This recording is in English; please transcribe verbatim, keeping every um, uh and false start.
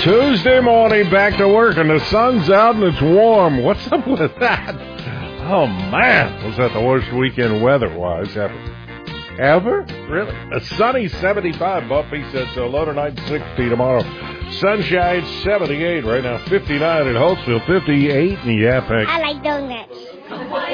Tuesday morning, back to work, and the sun's out and it's warm. What's up with that? Oh, man. Was that the worst weekend weather-wise ever? Ever? Really? A sunny seventy-five, Bumpy said so. Low tonight, sixty tomorrow. Sunshine, seventy-eight right now. fifty-nine in Holtzville, fifty-eight in Yaphank. I like donuts.